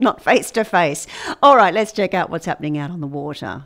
not face to face. All right, let's check out what's happening out on the water.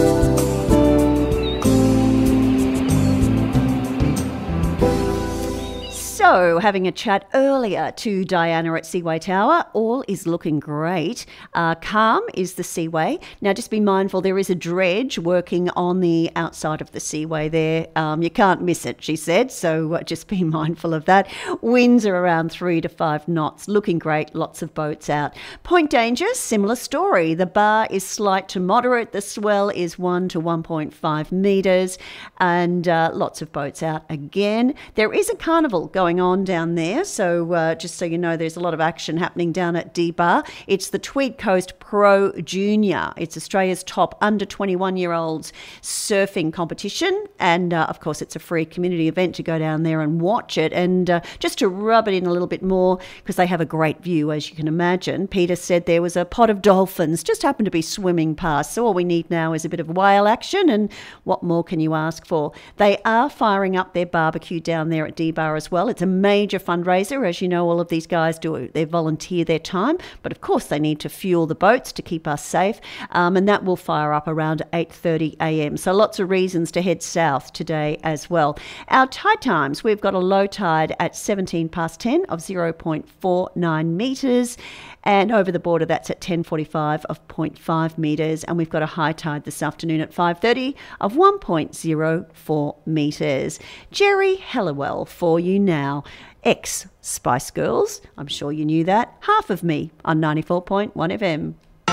So, having a chat earlier to Diana at Seaway Tower, all is looking great. Calm is the Seaway. Now, just be mindful, there is a dredge working on the outside of the Seaway there. You can't miss it, she said, so just be mindful of that. Winds are around 3 to 5 knots, looking great, lots of boats out. Point Danger, similar story. The bar is slight to moderate, the swell is 1 to 1.5 metres, and lots of boats out again. There is a carnival going on down there, so just so you know, there's a lot of action happening down at D-Bar. It's the Tweed Coast Pro Junior. It's Australia's top under 21-year-olds surfing competition, and of course it's a free community event to go down there and watch it. And just to rub it in a little bit more, because they have a great view, as you can imagine, Peter said there was a pod of dolphins just happened to be swimming past, so all we need now is a bit of whale action, and what more can you ask for? They are firing up their barbecue down there at D-Bar as well. It's a major fundraiser. As you know, all of these guys do, they volunteer their time, but of course they need to fuel the boats to keep us safe, and that will fire up around 8:30 a.m. So lots of reasons to head south today as well. Our tide times, we've got a low tide at 17 past 10 of 0.49 metres, and over the border that's at 10:45 of 0.5 metres, and we've got a high tide this afternoon at 5:30 of 1.04 metres. Jerry Halliwell for you now. Ex-Spice Girls, I'm sure you knew that. Half of Me on 94.1 FM.